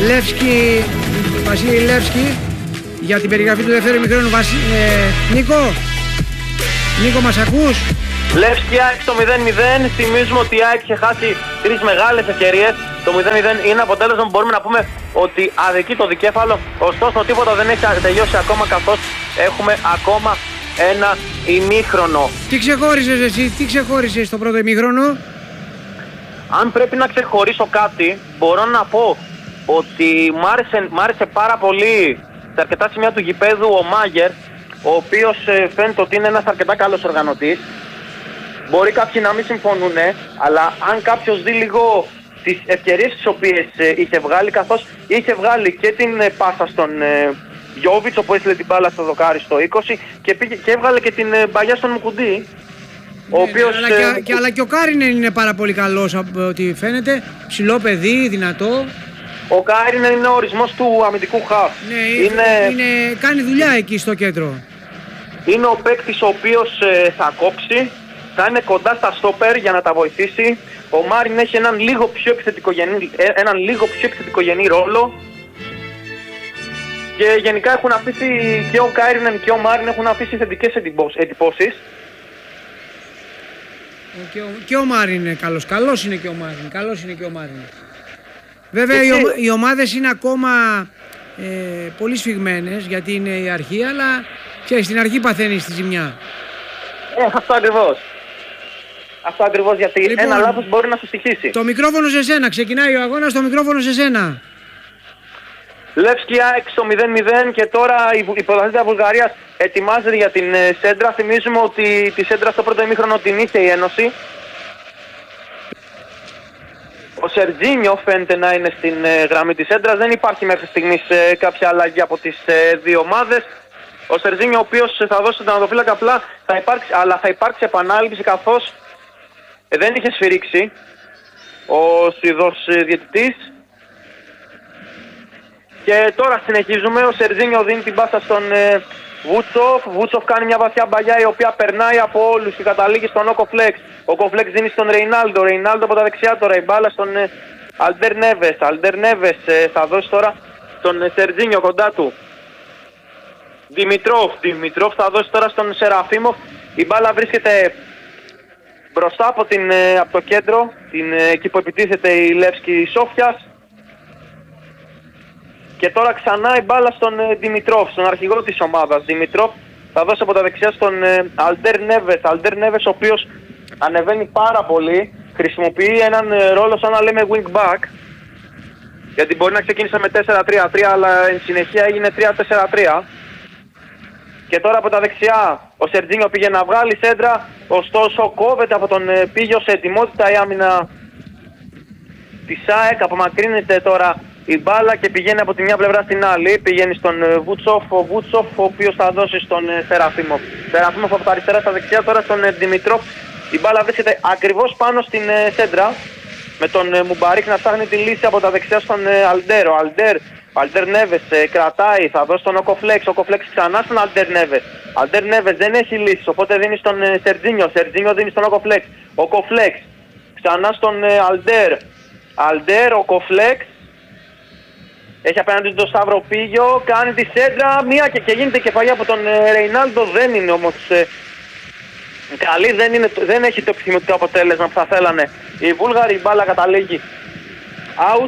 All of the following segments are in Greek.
Λεύσκι, Βασίλη Λεύσκι, για την περιγραφή του δεύτερου ημιχρόνου. Νίκο, μας ακούς? Λεύσκι ΑΕΚ στο 0-0. Θυμίζουμε ότι η ΑΕΚ είχε χάσει 3 μεγάλες ευκαιρίες. Το 0-0 είναι αποτέλεσμα που μπορούμε να πούμε ότι αδικεί το δικέφαλο. Ωστόσο τίποτα δεν έχει τελειώσει ακόμα, καθώς έχουμε ακόμα ένα ημίχρονο. Τι ξεχώρισες εσύ, τι ξεχώρισες στο πρώτο ημίχρονο? Αν πρέπει να ξεχωρίσω κάτι, μπορώ να πω ότι μ' άρεσε πάρα πολύ σε αρκετά σημεία του γηπέδου ο Μάγερ, ο οποίος φαίνεται ότι είναι ένας αρκετά καλός οργανωτής. Μπορεί κάποιοι να μην συμφωνούν, αλλά αν κάποιος δει λίγο τις ευκαιρίες τις οποίες είχε βγάλει, καθώς είχε βγάλει και την πάσα στον Γιόβιτς, όπου έστειλε την μπάλα στο δοκάρι στο 20 και έβγαλε και την παλιά στον Μουκουντή. Ο οποίος, αλλά και ο Κάρινεν είναι πάρα πολύ καλός από ό,τι φαίνεται. Ψηλό παιδί, δυνατό. Ο Κάρινεν είναι ο ορισμός του αμυντικού χαφ. Ναι, κάνει δουλειά εκεί στο κέντρο. Είναι ο παίκτης ο οποίος θα κόψει, θα είναι κοντά στα στόπερ για να τα βοηθήσει. Ο Μάριν έχει έναν λίγο πιο επιθετικογενή ρόλο. Και γενικά έχουν αφήσει και ο Κάρινεν και ο Μάριν έχουν αφήσει θετικές εντυπώσεις. Και ο Μάριν είναι καλός είναι και ο Μάριν. Βέβαια οι ομάδες είναι ακόμα πολύ σφιγμένες, γιατί είναι η αρχή, αλλά ξέρεις, στην αρχή παθαίνεις τη ζημιά. Αυτό ακριβώς, γιατί λοιπόν, ένα λάθος μπορεί να σου στοιχήσει. Το μικρόφωνο σε σένα, ξεκινάει ο αγώνας, το μικρόφωνο σε σένα. Λεύσκι ΑΕΚ στο 0-0 και τώρα η πρωταθλήτρια Βουλγαρίας ετοιμάζεται για την σέντρα. Θυμίζουμε ότι τη σέντρα στο πρώτο ημίχρονο την είχε η Ένωση. Ο Σερτζίνιο φαίνεται να είναι στην γραμμή της σέντρας. Δεν υπάρχει μέχρι στιγμής κάποια αλλαγή από τις δύο ομάδες. Ο Σερτζίνιο, ο οποίος θα δώσει τον τερματοφύλακα απλά, θα υπάρξει επανάληψη, καθώς δεν είχε σφυρίξει ο Σουηδός διαιτητής. Και τώρα συνεχίζουμε. Ο Σερτζίνιο δίνει την πάσα στον Βούτσοφ. Βούτσοφ κάνει μια βαθιά μπαλιά η οποία περνάει από όλους και καταλήγει στον Οκοφλέξ. Ο Οκοφλέξ δίνει στον Ρεϊνάλντο. Ρεϊνάλντο από τα δεξιά τώρα. Η μπάλα στον Αλντέρ Νέβες. Αλντέρ Νέβες θα δώσει τώρα στον Σερτζίνιο κοντά του. Δημητρόφ θα δώσει τώρα στον Σεραφίμοφ. Η μπάλα βρίσκεται μπροστά από το κέντρο, εκεί που επιτίθεται η Λεύσκι Σόφιας. Και τώρα ξανά η μπάλα στον Δημητρόφ, στον αρχηγό της ομάδας. Δημητρόφ θα δώσει από τα δεξιά στον Αλντέρ Νέβες. Αλντέρ Νέβες, ο οποίος ανεβαίνει πάρα πολύ, χρησιμοποιεί έναν ρόλο σαν να λέμε wing back, γιατί μπορεί να ξεκίνησε με 4-3-3, αλλά εν συνεχεία έγινε 3-4-3. Και τώρα από τα δεξιά ο Σερτζίνιο πήγε να βγάλει σέντρα, ωστόσο κόβεται από τον Πίγιο, σε ετοιμότητα η άμυνα της ΑΕΚ. Απομακρύνεται τώρα η μπάλα και πηγαίνει από τη μια πλευρά στην άλλη. Πηγαίνει στον Βούτσοφ, ο οποίος θα δώσει στον Σεραφίμοφ. Σεραφίμοφ από τα αριστερά στα δεξιά τώρα στον Δημητρόφ. Η μπάλα βρίσκεται ακριβώς πάνω στην σέντρα, με τον Μουμπαρίκ να ψάχνει τη λύση από τα δεξιά στον Αλντέρ. Ο Αλντέρ Νέβες κρατάει, θα δώσει τον Οκοφλέξ. Οκοφλέξ ξανά στον Αλντέρ Νέβες. Αλντέρ Νέβες δεν έχει λύση, οπότε δίνει στον Σερτζίνιο. Σερτζίνιο δίνει στον Οκοφλέξ. Οκοφλέξ ξανά στον Αλντέρ. Οκοφλέξ έχει απέναντι του τον Σταύρο Πίγιο, κάνει τη σέντρα, μία και γίνεται κεφαλιά από τον Ρεϊνάλντο. Δεν είναι όμως καλή, δεν έχει το επιθυμητό αποτέλεσμα που θα θέλανε οι Βούλγαροι. Η μπάλα καταλήγει out.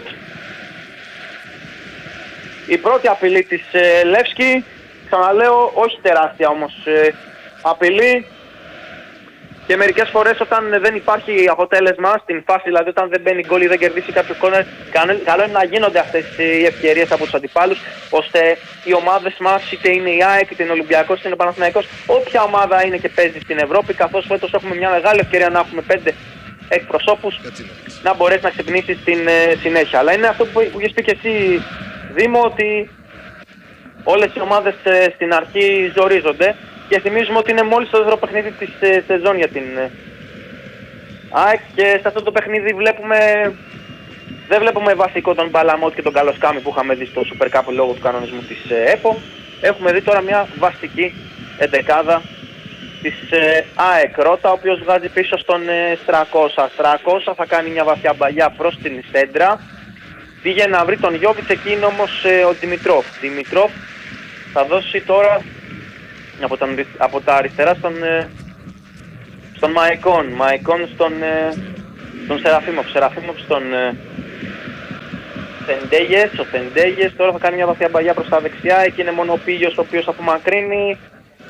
Η πρώτη απειλή της Λεύσκι, ξαναλέω, όχι τεράστια όμως απειλή, και μερικές φορές όταν δεν υπάρχει αποτέλεσμα στην φάση, δηλαδή όταν δεν μπαίνει γκολ ή δεν κερδίσει κάποιο κόρνερ, καλό είναι να γίνονται αυτές οι ευκαιρίες από τους αντιπάλους, ώστε οι ομάδες μας, είτε είναι η ΑΕΚ, είτε είναι ο Ολυμπιακός, είτε είναι ο Παναθηναϊκός, όποια ομάδα είναι και παίζει στην Ευρώπη, καθώς φέτος έχουμε μια μεγάλη ευκαιρία να έχουμε 5 εκπροσώπους, να μπορέσει να ξυπνήσει στην συνέχεια. Αλλά είναι αυτό που είχες πει και εσύ, Δήμο, ότι όλες οι ομάδες στην αρχή ζορίζονται, και θυμίζουμε ότι είναι μόλις το δεύτερο παιχνίδι της σεζόν για την ΑΕΚ, και σε αυτό το παιχνίδι δεν βλέπουμε βασικό τον Μπαλαμότ και τον Καλοσκάμι που είχαμε δει στο Super Cup λόγω του κανονισμού της ΕΠΟ. Έχουμε δει τώρα μια βασική εντεκάδα της ΑΕΚ. Ρώτα, ο οποίος βγάζει πίσω στον Στρακόσα. Στρακόσα θα κάνει μια βαθιά μπαλιά προς την σέντρα. Πήγε να βρει τον Γιώβιτς, εκεί είναι όμως ο Δημητρόφ. Δημητρόφ θα δώσει τώρα από τα αριστερά στον Μαϊκόν. Μαϊκόν στον Σεραφίμοφ. Σεραφίμοφ στον Τεντέγες. Ο Τεντέγες τώρα θα κάνει μια βαθιά μπαγιά προς τα δεξιά. Εκεί είναι μόνο ο Πίγιος ο οποίος απομακρύνει.